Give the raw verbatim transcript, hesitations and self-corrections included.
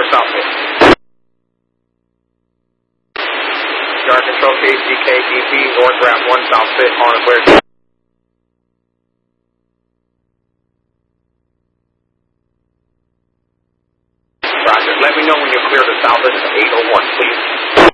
south fit. Yard control K C K D P, north ramp one south fit, on and clear. Roger, let me know when you're clear to south end eight oh one, please.